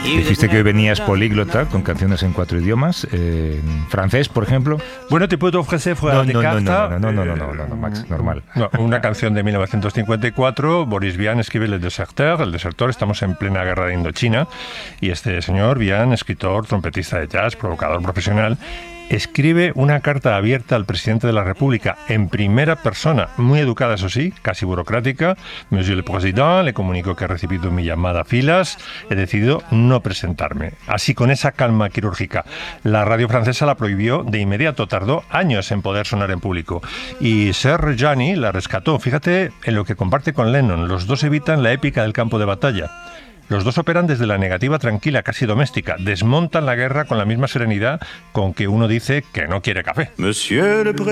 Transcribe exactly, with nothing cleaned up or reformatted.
Dijiste que hoy venías políglota con canciones en cuatro idiomas, eh, en francés, por ejemplo. Bueno, te puedo ofrecer fuera No, de no, no, carta. no, no, no, no, no, no, no, Max, normal. No, una canción de mil novecientos cincuenta y cuatro, Boris Vian escribe Le Deserteur, El Desertor, estamos en plena guerra de Indochina, y este señor, Vian, escritor, trompetista de jazz, provocador profesional, escribe una carta abierta al presidente de la República en primera persona, muy educada, eso sí, casi burocrática. Monsieur le Président, le comunico que he recibido mi llamada a filas, he decidido no presentarme. Así, con esa calma quirúrgica, la radio francesa la prohibió de inmediato, tardó años en poder sonar en público. Y Serge Gianni la rescató. Fíjate en lo que comparte con Lennon, los dos evitan la épica del campo de batalla. Los dos operan desde la negativa tranquila, casi doméstica. Desmontan la guerra con la misma serenidad con que uno dice que no quiere café. Monsieur le